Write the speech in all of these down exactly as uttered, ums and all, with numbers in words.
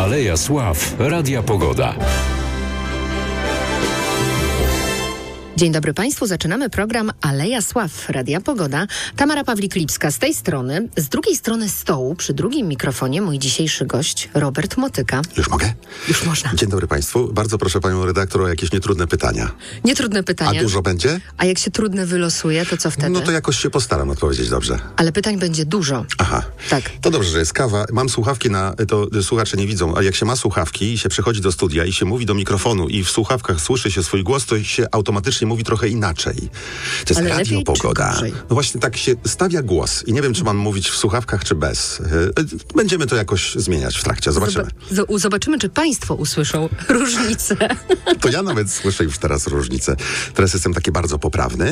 Aleja Sław, Radia Pogoda. Dzień dobry Państwu, zaczynamy program Aleja Sław, Radia Pogoda. Tamara Pawlik-Lipska z tej strony, z drugiej strony stołu, przy drugim mikrofonie mój dzisiejszy gość Robert Motyka. Już mogę? Już można. Dzień dobry Państwu. Bardzo proszę Panią redaktor o jakieś nietrudne pytania. Nietrudne pytania. A dużo będzie? A jak się trudne wylosuje, to co wtedy? No to jakoś się postaram odpowiedzieć dobrze. Ale pytań będzie dużo. Aha. Tak. To dobrze, że jest kawa. Mam słuchawki na... To słuchacze nie widzą, a jak się ma słuchawki i się przychodzi do studia i się mówi do mikrofonu i w słuchawkach słyszy się swój głos, to się automatycznie mówi trochę inaczej. To jest Ale Radio lepiej, Pogoda. czy gorzej? No właśnie tak się stawia głos i nie wiem, czy mam mówić w słuchawkach, czy bez. Będziemy to jakoś zmieniać w trakcie. Zobaczymy. Zob- zobaczymy, czy Państwo usłyszą różnicę. To ja nawet słyszę już teraz różnicę. Teraz jestem taki bardzo poprawny.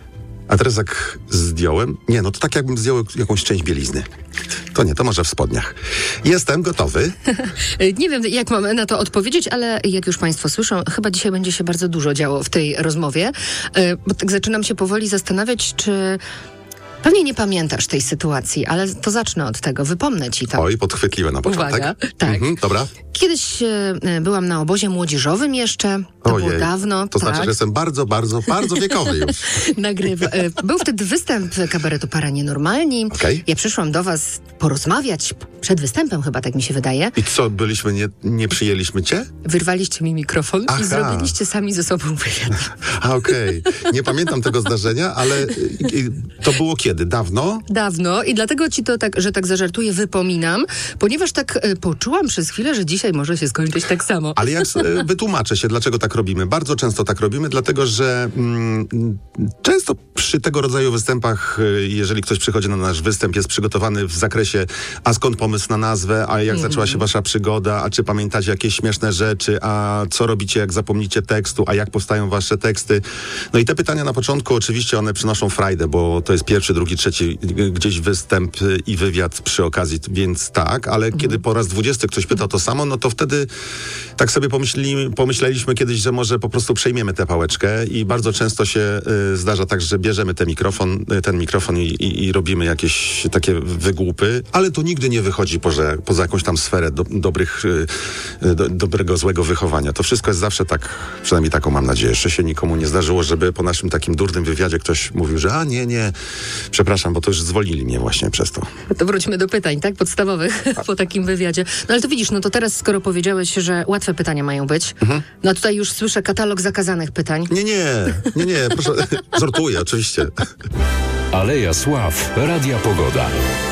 A teraz jak zdjąłem... Nie, no to tak jakbym zdjął jakąś część bielizny. To nie, to może w spodniach. Jestem gotowy. Nie wiem, jak mam na to odpowiedzieć, ale jak już Państwo słyszą, chyba dzisiaj będzie się bardzo dużo działo w tej rozmowie, bo tak zaczynam się powoli zastanawiać, czy... Pewnie nie pamiętasz tej sytuacji, ale to zacznę od tego. Wypomnę ci to. Oj, podchwytliwe na początek. Uwaga, tak. Mhm, dobra. Kiedyś e, byłam na obozie młodzieżowym jeszcze. To Ojej, było dawno. To tak. znaczy, że jestem bardzo, bardzo, bardzo wiekowy już. Nagrywa. E, był wtedy występ kabaretu Para Nienormalni. Okay. Ja przyszłam do was porozmawiać przed występem chyba, tak mi się wydaje. I co, byliśmy, nie, nie przyjęliśmy cię? Wyrwaliście mi mikrofon Aha. i zrobiliście sami ze sobą wywiad. A okej. Okay. Nie pamiętam tego zdarzenia, ale y, y, to było kiedy? Dawno? Dawno i dlatego ci to tak, że tak zażartuję, wypominam, ponieważ tak e, poczułam przez chwilę, że dzisiaj może się skończyć tak samo. Ale jak y, wytłumaczę się, dlaczego tak robimy. Bardzo często tak robimy, dlatego że mm, często przy tego rodzaju występach, y, jeżeli ktoś przychodzi na nasz występ, jest przygotowany w zakresie, a skąd pomysł na nazwę, a jak mm. zaczęła się wasza przygoda, a czy pamiętacie jakieś śmieszne rzeczy, a co robicie, jak zapomnicie tekstu, a jak powstają wasze teksty. No i te pytania na początku oczywiście one przynoszą frajdę, bo to jest pierwszy, drugi, trzeci gdzieś występ i wywiad przy okazji, więc tak, ale mm. kiedy po raz dwudziesty ktoś pyta to samo, no to wtedy tak sobie pomyśleli, pomyśleliśmy kiedyś, że może po prostu przejmiemy tę pałeczkę i bardzo często się y, zdarza tak, że bierzemy ten mikrofon, y, ten mikrofon i, i, i robimy jakieś takie wygłupy, ale to nigdy nie wychodzi poza, poza jakąś tam sferę do, dobrych, y, do, dobrego, złego wychowania. To wszystko jest zawsze tak, przynajmniej taką mam nadzieję, jeszcze się nikomu nie zdarzyło, żeby po naszym takim durnym wywiadzie ktoś mówił, że a nie, nie, przepraszam, bo to już zwolnili mnie właśnie przez to. To wróćmy do pytań, tak? Podstawowych po takim wywiadzie. No ale to widzisz, no to teraz skoro powiedziałeś, że łatwe pytania mają być, mhm. no tutaj już słyszę katalog zakazanych pytań. Nie, nie, nie, nie, proszę, żartuję oczywiście. Aleja Sław, Radia Pogoda.